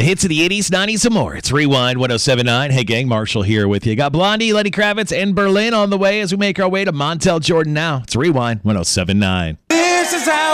hits of the 80s, 90s, and more. It's Rewind 1079. Hey, gang, Marshall here with you. Got Blondie, Lenny Kravitz, and Berlin on the way as we make our way to Montel Jordan now. It's Rewind 1079. This is how